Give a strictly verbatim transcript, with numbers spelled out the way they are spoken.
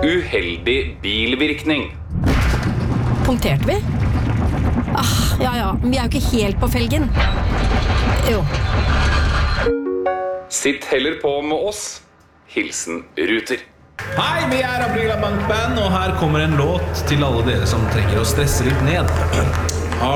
Uheldig bilvirkning. Punkterte vi? Ah, ja, ja, vi er jo ikke helt på felgen. Jo. Sitt heller på med oss. Hilsen Ruter. Hei, vi er Aprila Bank Band, og her kommer en låt til alle dere som trenger å stresse litt ned.